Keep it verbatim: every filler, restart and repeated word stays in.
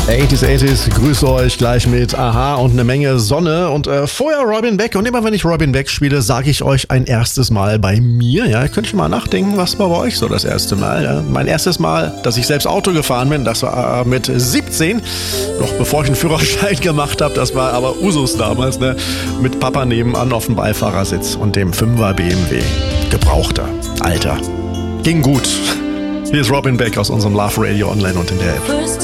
achtziger, achtziger, grüße euch gleich mit Aha und eine Menge Sonne und äh, vorher Robin Beck und immer wenn ich Robin Beck spiele, sage ich euch ein erstes Mal bei mir, ja, könnt ihr mal nachdenken, was war bei euch so das erste Mal, ja? Mein erstes Mal, dass ich selbst Auto gefahren bin, das war äh, mit siebzehn, noch bevor ich einen Führerschein gemacht habe, das war aber Usus damals, ne, mit Papa nebenan auf dem Beifahrersitz und dem Fünfer B M W, gebrauchter, alter, ging gut. Hier ist Robin Beck aus unserem Love Radio Online und in der App.